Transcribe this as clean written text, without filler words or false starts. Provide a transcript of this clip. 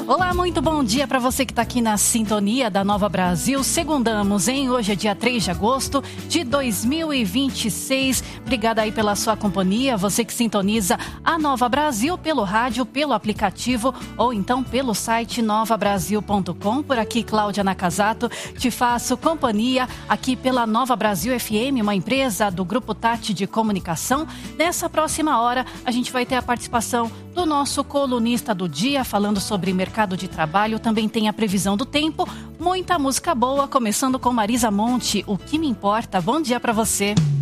Olá, muito bom dia para você que está aqui na sintonia da Nova Brasil. Segundamos, hein? Hoje é dia 3 de agosto de 2026. Obrigada aí pela sua companhia. Você que sintoniza a Nova Brasil pelo rádio, pelo aplicativo ou então pelo site novabrasil.com. Por aqui, Cláudia Nakazato, te faço companhia aqui pela Nova Brasil FM, uma empresa do Grupo Tati de Comunicação. Nessa próxima hora, a gente vai ter a participação do nosso colunista do dia, falando sobre mercado de trabalho. Também tem a previsão do tempo, muita música boa, começando com Marisa Monte, O Que Me Importa. Bom dia para você.